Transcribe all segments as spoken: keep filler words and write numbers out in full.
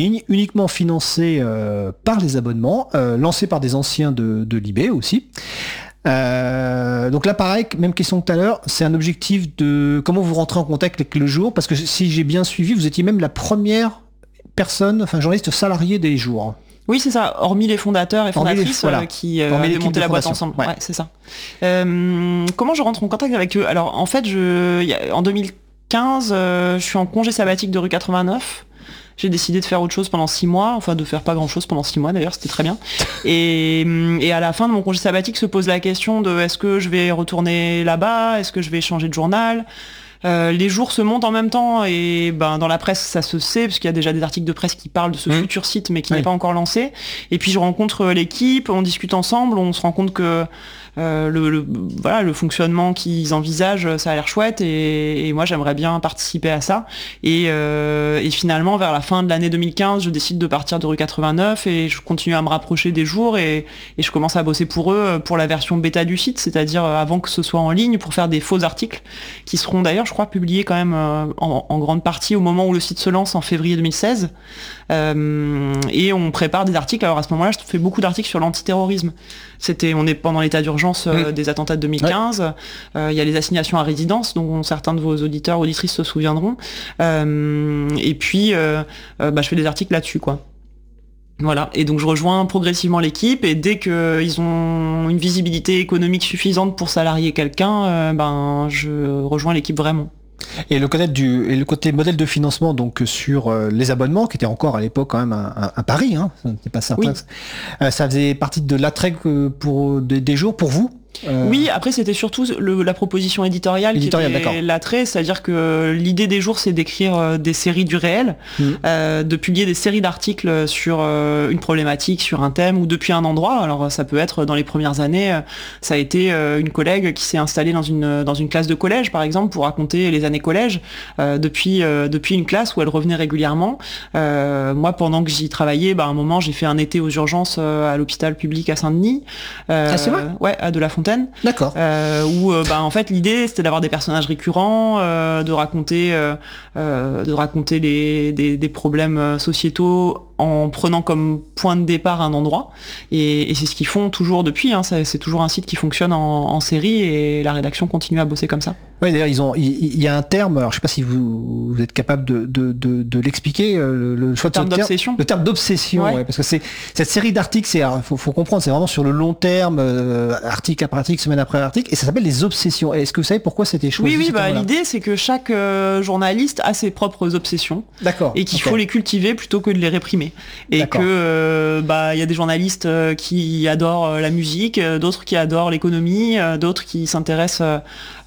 ligne, uniquement financé euh, par les abonnements, euh, lancé par des anciens de, de Libé aussi. Euh, donc là pareil, même question que tout à l'heure, c'est un objectif de comment vous rentrez en contact avec le jour, parce que si j'ai bien suivi, vous étiez même la première personne, enfin journaliste salarié des jours. Oui, c'est ça, hormis les fondateurs et fondatrices les, voilà. euh, qui euh, avaient monté la boîte ensemble. Ouais, ouais c'est ça. Euh, comment je rentre en contact avec eux? Alors en fait, je, y a, en deux mille quinze, euh, je suis en congé sabbatique de rue quatre-vingt-neuf. J'ai décidé de faire autre chose pendant six mois, enfin de faire pas grand chose pendant six mois d'ailleurs, c'était très bien. Et, et à la fin de mon congé sabbatique se pose la question de est-ce que je vais retourner là-bas, est-ce que je vais changer de journal. Euh, les jours se montent en même temps et ben dans la presse ça se sait parce qu'il y a déjà des articles de presse qui parlent de ce mmh. futur site mais qui oui. n'est pas encore lancé. Et puis je rencontre l'équipe, on discute ensemble, on se rend compte que euh, le, le voilà le fonctionnement qu'ils envisagent, ça a l'air chouette et, et moi j'aimerais bien participer à ça. Et, euh, et finalement vers la fin de l'année deux mille quinze, je décide de partir de rue quatre-vingt-neuf et je continue à me rapprocher des jours et, et je commence à bosser pour eux pour la version bêta du site, c'est-à-dire avant que ce soit en ligne pour faire des faux articles qui seront d'ailleurs je crois publié quand même euh, en, en grande partie au moment où le site se lance en février deux mille seize euh, et on prépare des articles. Alors à ce moment-là je fais beaucoup d'articles sur l'antiterrorisme. C'était, on est pendant l'état d'urgence euh, mmh. des attentats de deux mille quinze. Il ouais. euh, y a les assignations à résidence dont certains de vos auditeurs auditrices se souviendront euh, et puis euh, euh, bah, je fais des articles là-dessus quoi. Voilà, et donc je rejoins progressivement l'équipe et dès qu'ils ont une visibilité économique suffisante pour salarier quelqu'un, euh, ben je rejoins l'équipe vraiment. Et le côté du et le côté modèle de financement donc sur euh, les abonnements qui était encore à l'époque quand même un, un, un pari, hein, c'est pas certain. Oui. Euh, ça faisait partie de l'attrait pour des, des jours pour vous. Euh... Oui, après c'était surtout le, la proposition éditoriale, éditoriale qui était l'attrait, c'est-à-dire que l'idée des jours c'est d'écrire euh, des séries du réel, mmh. euh, de publier des séries d'articles sur euh, une problématique, sur un thème ou depuis un endroit. Alors ça peut être dans les premières années, euh, ça a été euh, une collègue qui s'est installée dans une dans une classe de collège par exemple pour raconter les années collège euh, depuis euh, depuis une classe où elle revenait régulièrement. Euh, moi pendant que j'y travaillais, bah, à un moment j'ai fait un été aux urgences euh, à l'hôpital public à Saint-Denis. Euh, ah c'est vrai. Ouais, à De La Fontaine. D'accord. Euh, où euh, bah, en fait l'idée c'était d'avoir des personnages récurrents, euh, de raconter, euh, euh, de raconter les, des, des problèmes sociétaux en prenant comme point de départ un endroit. Et, et c'est ce qu'ils font toujours depuis. Hein, c'est, c'est toujours un site qui fonctionne en, en série et la rédaction continue à bosser comme ça. Oui, d'ailleurs, ils ont, il, il y a un terme. Alors, je sais pas si vous, vous êtes capable de, de, de, de l'expliquer. Le, le choix de terme ce d'obsession. Terme, le terme d'obsession, ouais. Ouais, parce que c'est cette série d'articles. C'est, faut, faut comprendre, c'est vraiment sur le long terme, euh, article après article, semaine après article, et ça s'appelle les obsessions. Est-ce que vous savez pourquoi c'était choisi? Oui, oui. Bah, l'idée, c'est que chaque euh, journaliste a ses propres obsessions. D'accord. Et qu'il okay. faut les cultiver plutôt que de les réprimer. Et D'accord. que euh, bah il y a des journalistes euh, qui adorent euh, la musique, euh, d'autres qui adorent l'économie, euh, d'autres qui s'intéressent euh,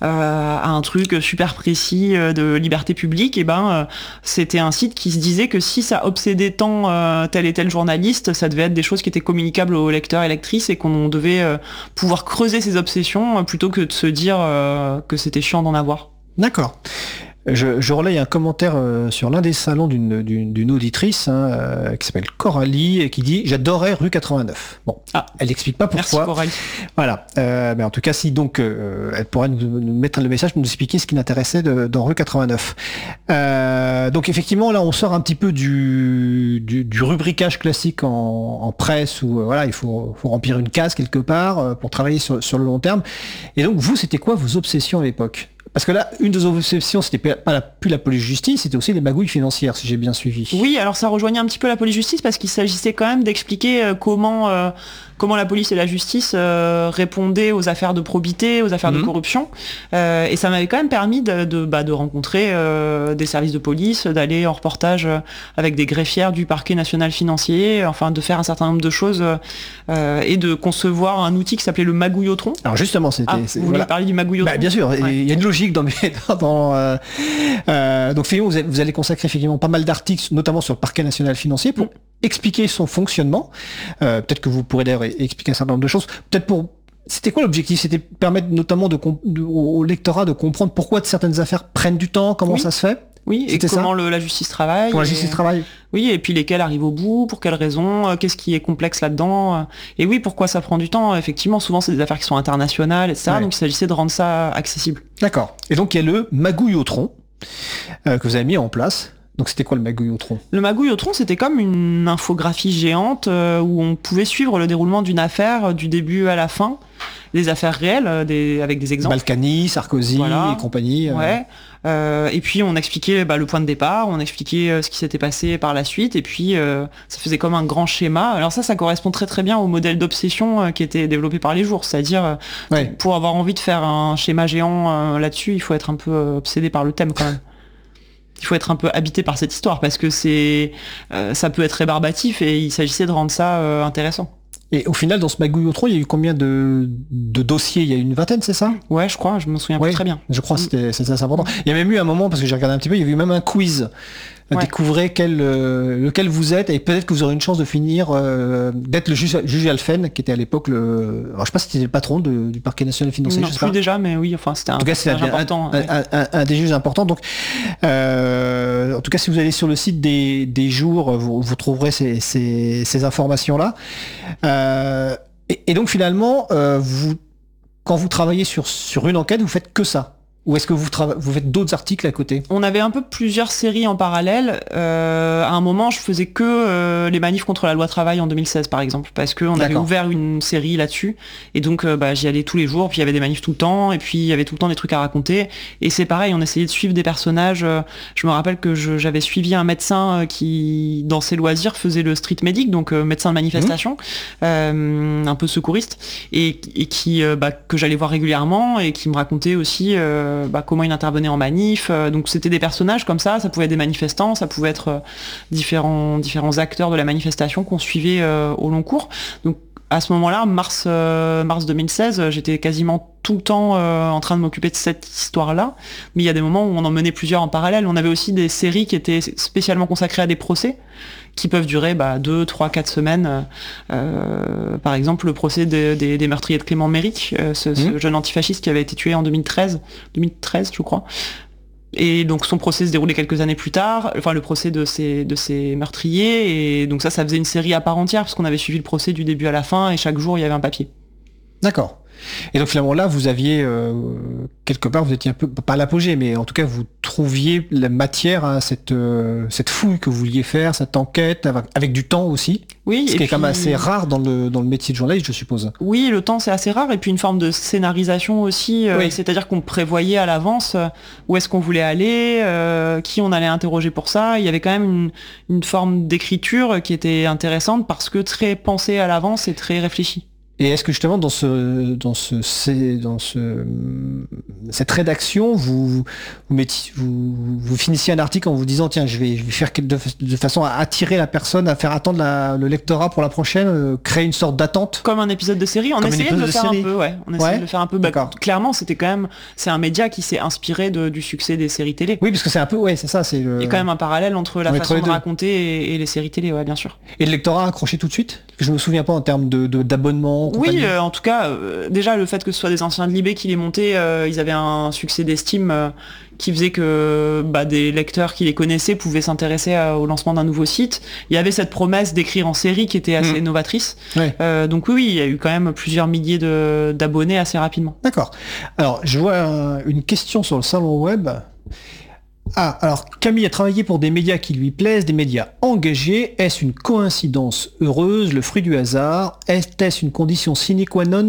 à un truc super précis euh, de liberté publique. Et ben euh, c'était un site qui se disait que si ça obsédait tant euh, tel et tel journaliste, ça devait être des choses qui étaient communicables aux lecteurs et lectrices et qu'on devait euh, pouvoir creuser ces obsessions euh, plutôt que de se dire euh, que c'était chiant d'en avoir. D'accord. Je, je relaye un commentaire euh, sur l'un des salons d'une, d'une, d'une auditrice hein, euh, qui s'appelle Coralie et qui dit « J'adorais rue quatre-vingt-neuf ». Bon, ah, elle n'explique pas pourquoi. Merci Coralie. Voilà. Euh, mais en tout cas, si donc euh, elle pourrait nous, nous mettre le message pour nous expliquer ce qui l'intéressait de, dans rue quatre-vingt-neuf. Euh, donc effectivement, là, on sort un petit peu du, du, du rubricage classique en, en presse où euh, voilà, il faut, faut remplir une case quelque part euh, pour travailler sur, sur le long terme. Et donc vous, c'était quoi vos obsessions à l'époque ? Parce que là, une de vos obsessions, c'était pas la, plus la police-justice, c'était aussi les magouilles financières, si j'ai bien suivi. Oui, alors ça rejoignait un petit peu la police-justice parce qu'il s'agissait quand même d'expliquer euh, comment euh, comment la police et la justice euh, répondaient aux affaires de probité, aux affaires mmh. de corruption. Euh, et ça m'avait quand même permis de, de, bah, de rencontrer euh, des services de police, d'aller en reportage avec des greffières du parquet national financier, enfin de faire un certain nombre de choses euh, et de concevoir un outil qui s'appelait le magouillotron. Alors justement, c'était... Ah, c'est, vous voulez voilà. parler du magouillotron ? Bah, bien sûr, il ouais. y a une logique dans... Mes, dans euh, euh, donc Féon, vous, vous allez consacrer effectivement pas mal d'articles, notamment sur le parquet national financier, pour... Mmh. expliquer son fonctionnement. Euh, peut-être que vous pourrez d'ailleurs expliquer un certain nombre de choses. Peut-être pour... C'était quoi l'objectif ? C'était permettre notamment de comp... de... au lectorat de comprendre pourquoi certaines affaires prennent du temps, comment oui. ça se fait ? Oui, C'était et comment le, la justice travaille. Comment la justice et... travaille. Oui, et puis lesquels arrivent au bout, pour quelles raisons, euh, qu'est-ce qui est complexe là-dedans. Euh, et oui, pourquoi ça prend du temps ? Effectivement, souvent c'est des affaires qui sont internationales, et cetera. Ouais. Donc il s'agissait de rendre ça accessible. D'accord. Et donc il y a le magouillotron euh, que vous avez mis en place. Donc c'était quoi le magouille-tron ? Le magouille-tron, c'était comme une infographie géante euh, où on pouvait suivre le déroulement d'une affaire euh, du début à la fin, des affaires réelles, euh, des, avec des exemples. Balkany, Sarkozy voilà. et compagnie. Euh... Ouais. Euh, et puis on expliquait bah, le point de départ, on expliquait euh, ce qui s'était passé par la suite, et puis euh, ça faisait comme un grand schéma. Alors ça, ça correspond très très bien au modèle d'obsession euh, qui était développé par les jours, c'est-à-dire euh, ouais. pour avoir envie de faire un schéma géant euh, là-dessus, il faut être un peu euh, obsédé par le thème quand même. Il faut être un peu habité par cette histoire parce que c'est, euh, ça peut être rébarbatif et il s'agissait de rendre ça euh, intéressant. Et au final, dans ce magouille-tron, il y a eu combien de, de dossiers ? Il y a eu une vingtaine, c'est ça ? Ouais, je crois, je me souviens ouais, plus très bien. Je crois que c'était, c'était assez important. Il y a même eu un moment, parce que j'ai regardé un petit peu, il y avait eu même un quiz. Ouais. Découvrez quel, euh, lequel vous êtes et peut-être que vous aurez une chance de finir, euh, d'être le juge, juge Alphen, qui était à l'époque le... Alors je sais pas si c'était le patron de, du parquet national financier. Non, je sais plus pas. déjà, mais oui, enfin c'était un, en tout cas, c'est un, important. Un, ouais. un, un, un des juges importants. Donc, euh, en tout cas, si vous allez sur le site des, des jours, vous, vous trouverez ces, ces, ces informations-là. Euh, et, et donc finalement, euh, vous, quand vous travaillez sur, sur une enquête, vous faites que ça. Ou est-ce que vous, trava- vous faites d'autres articles à côté ? On avait un peu plusieurs séries en parallèle. Euh, à un moment, je faisais que euh, les manifs contre la loi travail en deux mille seize, par exemple, parce qu'on avait ouvert une série là-dessus. Et donc, euh, bah, j'y allais tous les jours, puis il y avait des manifs tout le temps, et puis il y avait tout le temps des trucs à raconter. Et c'est pareil, on essayait de suivre des personnages. Je me rappelle que je, j'avais suivi un médecin qui, dans ses loisirs, faisait le street medic, donc euh, médecin de manifestation, mmh. euh, un peu secouriste, et, et qui, euh, bah, que j'allais voir régulièrement, et qui me racontait aussi... Euh, Bah, comment il intervenait en manif, euh, donc c'était des personnages comme ça, ça pouvait être des manifestants, ça pouvait être euh, différents, différents acteurs de la manifestation qu'on suivait euh, au long cours. Donc à ce moment-là, mars, euh, mars deux mille seize, j'étais quasiment tout le temps euh, en train de m'occuper de cette histoire-là, mais il y a des moments où on en menait plusieurs en parallèle. On avait aussi des séries qui étaient spécialement consacrées à des procès, qui peuvent durer bah, deux, trois, quatre semaines. Euh, par exemple, le procès de, de, des meurtriers de Clément Méric, euh, ce, mmh. ce jeune antifasciste qui avait été tué en deux mille treize, deux mille treize je crois. Et donc son procès se déroulait quelques années plus tard, enfin le procès de ces, de ces meurtriers, et donc ça, ça faisait une série à part entière, parce qu'on avait suivi le procès du début à la fin, et chaque jour il y avait un papier. D'accord. Et donc finalement là, vous aviez, euh, quelque part, vous étiez un peu, pas à l'apogée, mais en tout cas, vous trouviez la matière à cette, euh, cette fouille que vous vouliez faire, cette enquête, avec, avec du temps aussi. Oui. Ce qui est puis... quand même assez rare dans le, dans le métier de journaliste, je suppose. Oui, le temps c'est assez rare, et puis une forme de scénarisation aussi, euh, oui. C'est-à-dire qu'on prévoyait à l'avance euh, où est-ce qu'on voulait aller, euh, qui on allait interroger pour ça. Il y avait quand même une, une forme d'écriture qui était intéressante, parce que très pensée à l'avance et très réfléchie. Et est-ce que justement dans ce dans ce dans ce cette rédaction vous vous, mettiez, vous vous finissiez un article en vous disant tiens je vais je vais faire de, de façon à attirer la personne, à faire attendre la, le lectorat pour la prochaine, euh, créer une sorte d'attente comme un épisode de série. On comme essayait de le de faire série. un peu, ouais. On essayait ouais. de le faire un peu. Bah, clairement, c'était quand même c'est un média qui s'est inspiré de, du succès des séries télé. Oui, parce que c'est un peu ouais c'est ça c'est. Le... Il y a quand même un parallèle entre la on façon de raconter et, et les séries télé, ouais bien sûr. Et le lectorat a accroché tout de suite. Je me souviens pas en termes de, de d'abonnement. Oui, euh, en tout cas, euh, déjà le fait que ce soit des anciens de Libé qui les montaient, euh, ils avaient un succès d'estime euh, qui faisait que bah, des lecteurs qui les connaissaient pouvaient s'intéresser à, au lancement d'un nouveau site. Il y avait cette promesse d'écrire en série qui était assez mmh. novatrice. Ouais. Euh, donc oui, oui, il y a eu quand même plusieurs milliers de, d'abonnés assez rapidement. D'accord. Alors, je vois un, une question sur le salon web. Ah, alors Camille a travaillé pour des médias qui lui plaisent, des médias engagés. Est-ce une coïncidence heureuse, le fruit du hasard ? Est-ce une condition sine qua non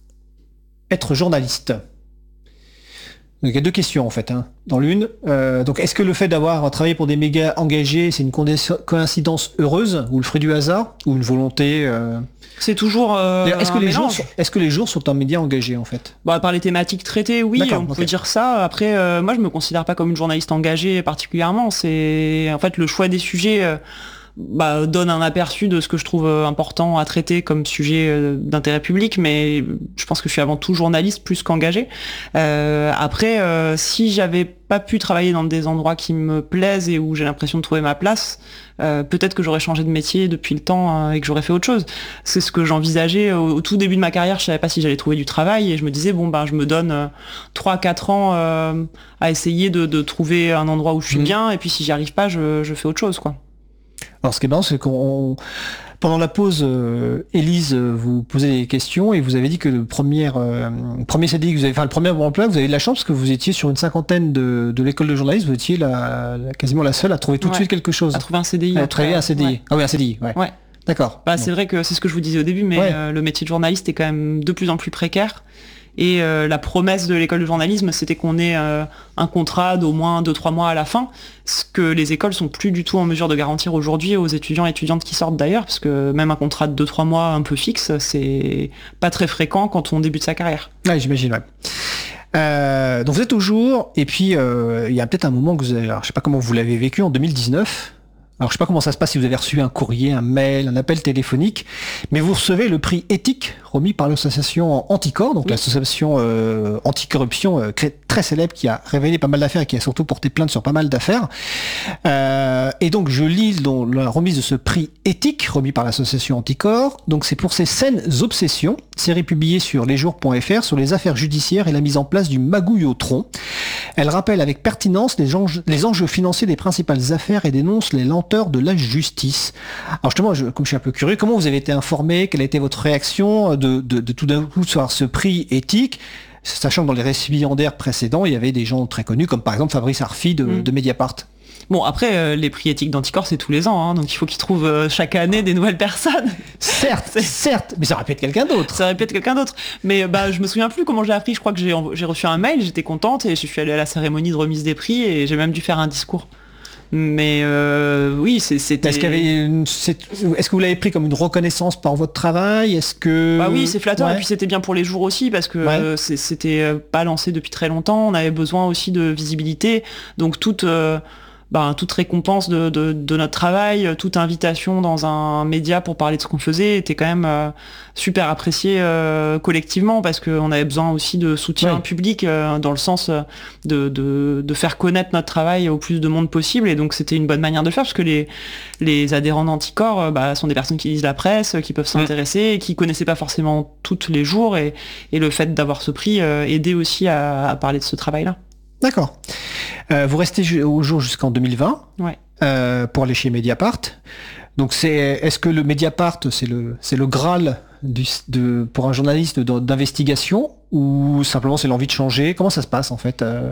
être journaliste ? Donc il y a deux questions en fait, hein, dans l'une. Euh, donc est-ce que le fait d'avoir travaillé pour des médias engagés, c'est une coïncidence heureuse, ou le fruit du hasard, ou une volonté euh... C'est toujours. Euh, est-ce que les jours, sont, est-ce que les jours sont un média engagé en fait ? Bah par les thématiques traitées, oui, D'accord, on okay. peut dire ça. Après, euh, moi je me considère pas comme une journaliste engagée particulièrement. C'est en fait le choix des sujets. Euh, Bah, donne un aperçu de ce que je trouve important à traiter comme sujet d'intérêt public, mais je pense que je suis avant tout journaliste plus qu'engagé. Euh, après, euh, si j'avais pas pu travailler dans des endroits qui me plaisent et où j'ai l'impression de trouver ma place, euh, peut-être que j'aurais changé de métier depuis le temps euh, et que j'aurais fait autre chose. C'est ce que j'envisageais au, au tout début de ma carrière. Je savais pas si j'allais trouver du travail et je me disais bon ben je me donne euh, trois quatre ans euh, à essayer de, de trouver un endroit où je suis mmh. bien, et puis si j'y arrive pas, je, je fais autre chose quoi. Alors ce qui est marrant, c'est qu'on Pendant la pause, euh, Élise vous posait des questions et vous avez dit que le premier, euh, premier C D I que vous avez, enfin le premier emploi, vous avez de la chance parce que vous étiez sur une cinquantaine de, de l'école de journalisme, vous étiez la, la, quasiment la seule à trouver tout ouais. de suite quelque chose. À trouver un C D I. À trouver un C D I. Ouais. Ah oui, un C D I, ouais. ouais. D'accord. Bah, c'est vrai que c'est ce que je vous disais au début, mais ouais. euh, le métier de journaliste est quand même de plus en plus précaire. Et euh, la promesse de l'école de journalisme, c'était qu'on ait euh, un contrat d'au moins deux trois mois à la fin, ce que les écoles sont plus du tout en mesure de garantir aujourd'hui aux étudiants et étudiantes qui sortent d'ailleurs, parce que même un contrat de deux trois mois un peu fixe, c'est pas très fréquent quand on débute sa carrière. Ouais, j'imagine, ouais. Euh, donc vous êtes au jour, et puis euh, il y a peut-être un moment que vous avez, alors, je sais pas comment vous l'avez vécu en deux mille dix-neuf. Alors je sais pas comment ça se passe si vous avez reçu un courrier, un mail, un appel téléphonique, mais vous recevez le prix éthique remis par l'association Anticor, donc oui. l'association euh, anticorruption euh, très célèbre qui a révélé pas mal d'affaires et qui a surtout porté plainte sur pas mal d'affaires. Euh, et donc je lis dans la remise de ce prix éthique remis par l'association Anticor. Donc c'est pour ses saines obsessions, série publiée sur lesjours point f r sur les affaires judiciaires et la mise en place du magouillotron. Elle rappelle avec pertinence les enjeux, les enjeux financiers des principales affaires et dénonce les lenteurs de la justice. Alors justement, je, comme je suis un peu curieux, comment vous avez été informé? Quelle a été votre réaction de, de, de tout d'un coup de voir ce prix éthique, sachant que dans les récipiendaires précédents, il y avait des gens très connus, comme par exemple Fabrice Arfi de, mmh. de Mediapart. Bon, après, euh, les prix éthiques d'Anticor, c'est tous les ans, hein, donc il faut qu'ils trouvent euh, chaque année des nouvelles personnes. Certes, certes, mais ça aurait pu être quelqu'un d'autre. Ça aurait pu être quelqu'un d'autre. Mais bah, je me souviens plus comment j'ai appris, je crois que j'ai, j'ai reçu un mail, j'étais contente, et je suis allée à la cérémonie de remise des prix, et j'ai même dû faire un discours. Mais euh, oui, c'est, c'était... Est-ce, qu'il y avait une, c'est, est-ce que vous l'avez pris comme une reconnaissance par votre travail? Est-ce que... Bah oui, c'est flatteur, ouais. Et puis c'était bien pour les jours aussi, parce que ouais. euh, c'est, c'était pas lancé depuis très longtemps, on avait besoin aussi de visibilité, donc toute... Euh, bah, toute récompense de, de, de notre travail, toute invitation dans un média pour parler de ce qu'on faisait était quand même euh, super appréciée euh, collectivement, parce qu'on avait besoin aussi de soutien ouais. public euh, dans le sens de, de, de faire connaître notre travail au plus de monde possible, et donc c'était une bonne manière de le faire, parce que les, les adhérents d'Anticor bah, sont des personnes qui lisent la presse, qui peuvent s'intéresser, ouais. et qui connaissaient pas forcément tous les jours, et, et le fait d'avoir ce prix euh, aidait aussi à, à parler de ce travail-là. D'accord. Euh, vous restez au jour jusqu'en deux mille vingt ouais. euh, pour aller chez Mediapart. Donc c'est, est-ce que le Mediapart, c'est le, c'est le Graal du, de, pour un journaliste d'investigation, ou simplement c'est l'envie de changer? Comment ça se passe en fait? euh...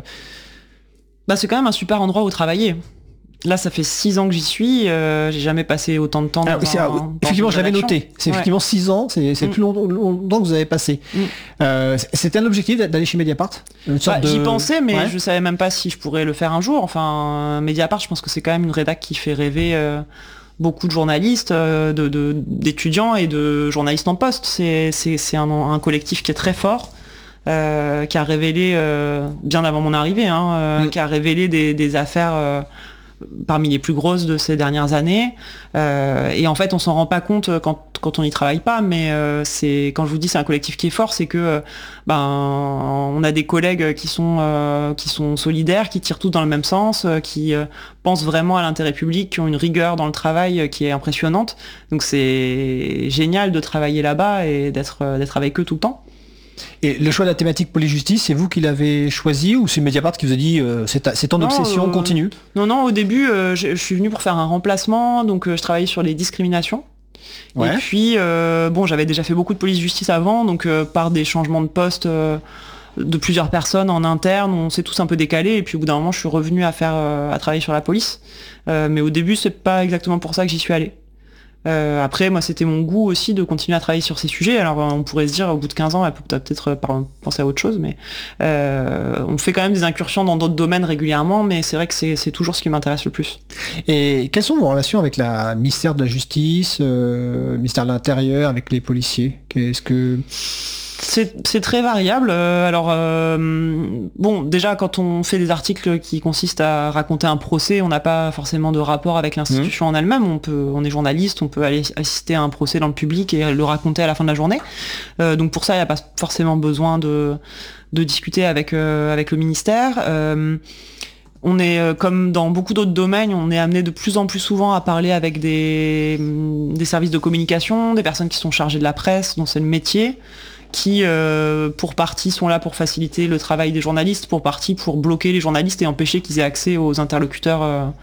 Bah, c'est quand même un super endroit où travailler. Là, ça fait six ans que j'y suis. Euh, j'ai jamais passé autant de temps dans, ah, un, dans effectivement, je l'avais noté. C'est ouais. effectivement six ans. C'est, c'est mm. plus longtemps, longtemps que vous avez passé. Mm. Euh, c'était un objectif d'aller chez Mediapart? Bah, de... J'y pensais, mais ouais. je savais même pas si je pourrais le faire un jour. Enfin, Mediapart, je pense que c'est quand même une rédac qui fait rêver euh, beaucoup de journalistes, euh, de, de, d'étudiants et de journalistes en poste. C'est, c'est, c'est un, un collectif qui est très fort. Euh, qui a révélé, euh, bien avant mon arrivée, hein, euh, mm. qui a révélé des, des affaires euh, parmi les plus grosses de ces dernières années. Euh, et en fait, on s'en rend pas compte quand, quand on n'y travaille pas, mais euh, c'est, quand je vous dis c'est un collectif qui est fort, c'est que euh, ben, on a des collègues qui sont, euh, qui sont solidaires, qui tirent tous dans le même sens, euh, qui euh, pensent vraiment à l'intérêt public, qui ont une rigueur dans le travail euh, qui est impressionnante. Donc c'est génial de travailler là-bas et d'être, euh, d'être avec eux tout le temps. Et le choix de la thématique police-justice, c'est vous qui l'avez choisi, ou c'est Mediapart qui vous a dit euh, c'est, ta, c'est ton non, obsession, euh, continue? Non, non, au début, euh, je, je suis venu pour faire un remplacement, donc euh, je travaillais sur les discriminations. Ouais. Et puis, euh, bon, j'avais déjà fait beaucoup de police-justice avant, donc euh, par des changements de poste euh, de plusieurs personnes en interne, on s'est tous un peu décalés, et puis au bout d'un moment, je suis revenu à, faire, euh, à travailler sur la police. Euh, mais au début, c'est pas exactement pour ça que j'y suis allé. Euh, après, moi, c'était mon goût aussi de continuer à travailler sur ces sujets. Alors, on pourrait se dire, au bout de quinze ans, elle peut peut-être penser à autre chose, mais euh, on fait quand même des incursions dans d'autres domaines régulièrement, mais c'est vrai que c'est, c'est toujours ce qui m'intéresse le plus. Et quelles sont vos relations avec le ministère de la Justice, euh, le ministère de l'Intérieur, avec les policiers? Qu'est-ce que... C'est, c'est très variable. Euh, alors, euh, bon, déjà, quand on fait des articles qui consistent à raconter un procès, on n'a pas forcément de rapport avec l'institution mmh. en elle-même. On peut, on est journaliste, on peut aller assister à un procès dans le public et le raconter à la fin de la journée. Euh, donc pour ça, il n'y a pas forcément besoin de, de discuter avec, euh, avec le ministère. Euh, On est, euh, comme dans beaucoup d'autres domaines, on est amené de plus en plus souvent à parler avec des, des services de communication, des personnes qui sont chargées de la presse, dont c'est le métier, qui, euh, pour partie, sont là pour faciliter le travail des journalistes, pour partie, pour bloquer les journalistes et empêcher qu'ils aient accès aux interlocuteurs euh,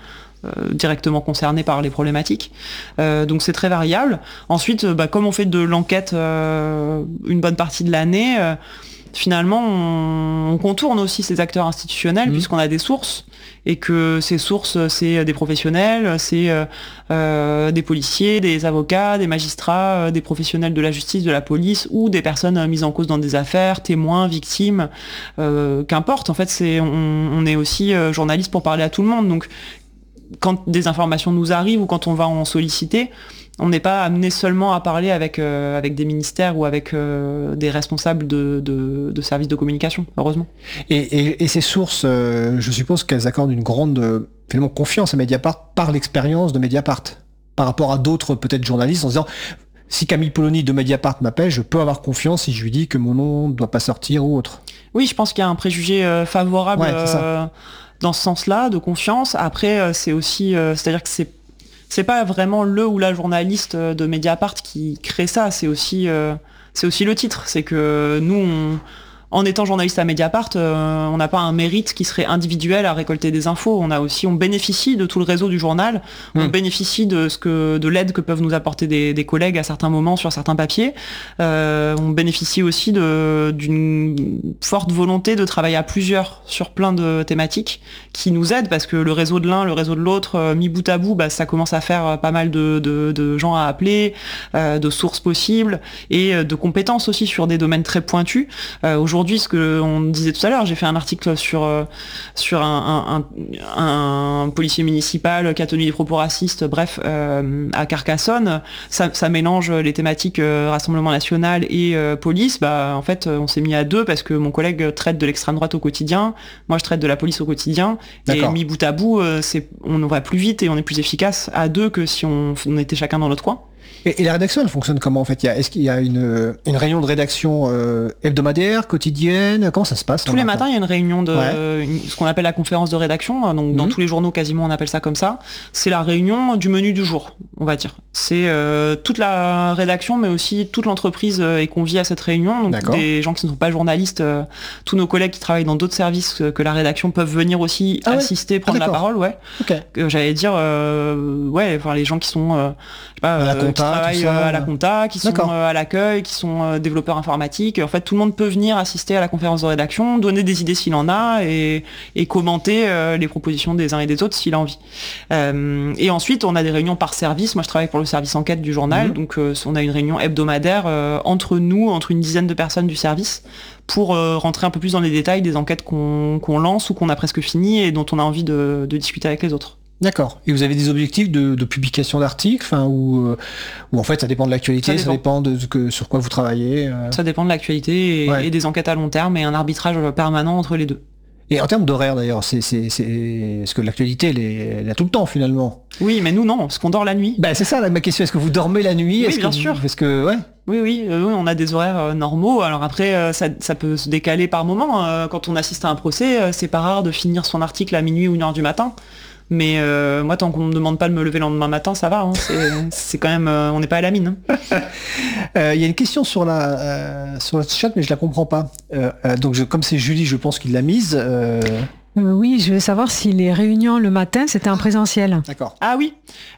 directement concernés par les problématiques. Euh, donc c'est très variable. Ensuite, bah, comme on fait de l'enquête euh, une bonne partie de l'année, euh, finalement, on, on contourne aussi ces acteurs institutionnels, mmh. puisqu'on a des sources, et que ces sources, c'est des professionnels, c'est euh, euh, des policiers, des avocats, des magistrats, euh, des professionnels de la justice, de la police, ou des personnes euh, mises en cause dans des affaires, témoins, victimes, euh, qu'importe. En fait, c'est, on, on est aussi euh, journaliste pour parler à tout le monde. Donc, quand des informations nous arrivent ou quand on va en solliciter, on n'est pas amené seulement à parler avec, euh, avec des ministères ou avec euh, des responsables de, de, de services de communication, heureusement. Et, et, et ces sources, euh, je suppose qu'elles accordent une grande euh, finalement confiance à Mediapart par l'expérience de Mediapart, par rapport à d'autres peut-être journalistes, en se disant si Camille Polony de Mediapart m'appelle, je peux avoir confiance si je lui dis que mon nom ne doit pas sortir ou autre. Oui, je pense qu'il y a un préjugé euh, favorable ouais, euh, dans ce sens-là, de confiance. Après, euh, c'est aussi, euh, c'est-à-dire que c'est c'est pas vraiment le ou la journaliste de Mediapart qui crée ça, c'est aussi, euh, c'est aussi le titre. C'est que nous, on, en étant journaliste à Mediapart, euh, on n'a pas un mérite qui serait individuel à récolter des infos. On a aussi, on bénéficie de tout le réseau du journal. Mmh. On bénéficie de ce que, de l'aide que peuvent nous apporter des, des collègues à certains moments sur certains papiers. Euh, on bénéficie aussi de, d'une forte volonté de travailler à plusieurs sur plein de thématiques qui nous aident parce que le réseau de l'un, le réseau de l'autre, euh, mis bout à bout, bah, ça commence à faire pas mal de, de, de gens à appeler, euh, de sources possibles et de compétences aussi sur des domaines très pointus. Euh, aujourd'hui, ce que on disait tout à l'heure, j'ai fait un article sur euh, sur un, un, un, un policier municipal qui a tenu des propos racistes, bref, euh, à Carcassonne. Ça, ça mélange les thématiques euh, Rassemblement National et euh, police. Bah, en fait, on s'est mis à deux parce que mon collègue traite de l'extrême droite au quotidien, moi je traite de la police au quotidien. D'accord. Et mis bout à bout, euh, c'est, on va plus vite et on est plus efficace à deux que si on, on était chacun dans notre coin. Et, et la rédaction, elle fonctionne comment en fait? Il y a, est-ce qu'il y a une, une réunion de rédaction euh, hebdomadaire, quotidienne? Comment ça se passe? Tous les matins, il y a une réunion de ouais. euh, une, ce qu'on appelle la conférence de rédaction. Donc, mmh. dans tous les journaux, quasiment, on appelle ça comme ça. C'est la réunion du menu du jour, on va dire. C'est euh, toute la rédaction, mais aussi toute l'entreprise euh, est conviée à cette réunion. Donc, D'accord. des gens qui ne sont pas journalistes, euh, tous nos collègues qui travaillent dans d'autres services que, que la rédaction peuvent venir aussi ah assister, ouais. prendre ah, la parole, ouais. Okay. Euh, j'allais dire, euh, ouais, enfin les gens qui sont, euh, je sais pas, à la compta, qui travaillent à la compta, qui sont euh, à l'accueil, qui sont euh, développeurs informatiques. En fait, tout le monde peut venir assister à la conférence de rédaction, donner des idées s'il en a et, et commenter euh, les propositions des uns et des autres s'il a envie. Euh, et ensuite, on a des réunions par service. Moi, je travaille pour le service enquête du journal, mmh. donc euh, on a une réunion hebdomadaire euh, entre nous, entre une dizaine de personnes du service, pour euh, rentrer un peu plus dans les détails des enquêtes qu'on, qu'on lance ou qu'on a presque fini et dont on a envie de, de discuter avec les autres. D'accord. Et vous avez des objectifs de, de publication d'articles, enfin, ou, euh, ou en fait ça dépend de l'actualité, ça dépend, ça dépend de ce que, sur quoi vous travaillez euh... Ça dépend de l'actualité et, ouais. et des enquêtes à long terme et un arbitrage permanent entre les deux. Et en termes d'horaire d'ailleurs, c'est, c'est, c'est... parce que l'actualité elle est, elle est tout le temps finalement. Oui, mais nous non, parce qu'on dort la nuit. Bah c'est ça là, ma question, est-ce que vous dormez la nuit? Oui, est-ce bien que sûr. Vous... Parce que ouais. Oui, oui, euh, on a des horaires euh, normaux. Alors après, euh, ça, ça peut se décaler par moment. Euh, quand on assiste à un procès, euh, c'est pas rare de finir son article à minuit ou une heure du matin. Mais euh, moi, tant qu'on me demande pas de me lever le lendemain matin, ça va. Hein. C'est, c'est quand même, euh, on n'est pas à la mine. Il hein. euh, y a une question sur la euh, sur le chat, mais je la comprends pas. Euh, euh, donc, je, comme c'est Julie, je pense qu'il l'a mise. Euh... Euh, oui, je veux savoir si les réunions le matin, c'était en présentiel. D'accord. Ah oui.